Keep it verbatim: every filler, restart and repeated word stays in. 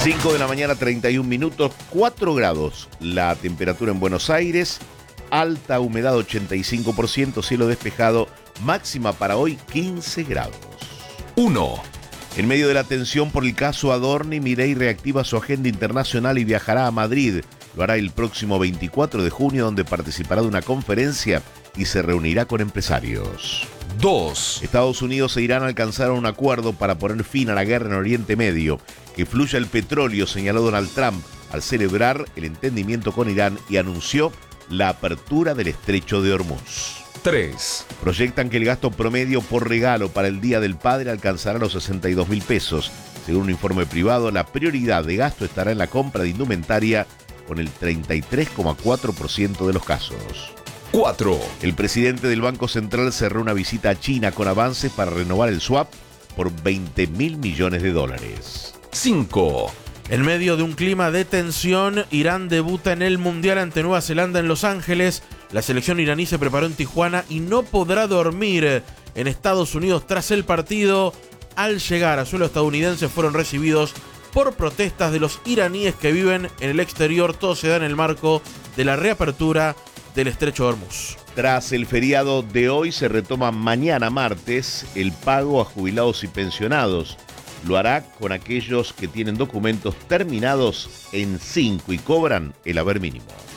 cinco de la mañana, treinta y un minutos, cuatro grados la temperatura en Buenos Aires, alta humedad ochenta y cinco por ciento, cielo despejado, máxima para hoy quince grados. uno. En medio de la tensión por el caso Adorni, Milei reactiva su agenda internacional y viajará a Madrid. Lo hará el próximo veinticuatro de junio, donde participará de una conferencia y se reunirá con empresarios. dos. Estados Unidos e Irán alcanzaron un acuerdo para poner fin a la guerra en Oriente Medio. Que fluya el petróleo, señaló Donald Trump al celebrar el entendimiento con Irán y anunció la apertura del estrecho de Hormuz. tres. Proyectan que el gasto promedio por regalo para el Día del Padre alcanzará los sesenta y dos mil pesos. Según un informe privado, la prioridad de gasto estará en la compra de indumentaria con el treinta y tres coma cuatro por ciento de los casos. cuatro. El presidente del Banco Central cerró una visita a China con avances para renovar el swap por veinte mil millones de dólares. cinco. En medio de un clima de tensión, Irán debuta en el Mundial ante Nueva Zelanda en Los Ángeles. La selección iraní se preparó en Tijuana y no podrá dormir en Estados Unidos tras el partido. Al llegar a suelo estadounidense fueron recibidos por protestas de los iraníes que viven en el exterior. Todo se da en el marco de la reapertura del estrecho de Hormuz. Tras el feriado de hoy se retoma mañana martes el pago a jubilados y pensionados. Lo hará con aquellos que tienen documentos terminados en cinco y cobran el haber mínimo.